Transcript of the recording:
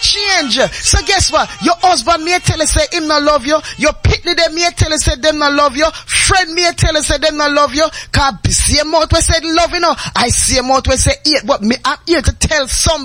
change. So guess what? Your husband may tell you say him not love you. Your pitney them may tell you say them not love you. Friend may tell you say them not love you. Cause see a mouth we said love, you know. I see a mouth we say hate, but me I'm here to tell somebody